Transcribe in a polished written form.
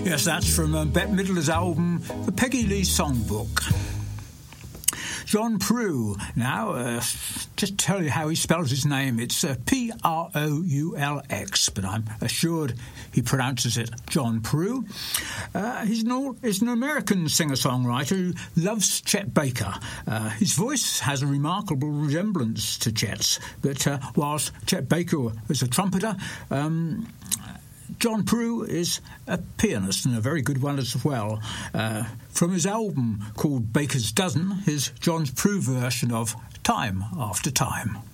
Yes, that's from Bette Midler's album, The Peggy Lee Songbook. John Proulx. Now, just tell you how he spells his name. It's Proulx, but I'm assured he pronounces it John Proulx. He's an American singer-songwriter who loves Chet Baker. His voice has a remarkable resemblance to Chet's, but whilst Chet Baker was a trumpeter, John Proulx is a pianist, and a very good one as well. From his album called Baker's Dozen, here's John Proulx version of Time After Time.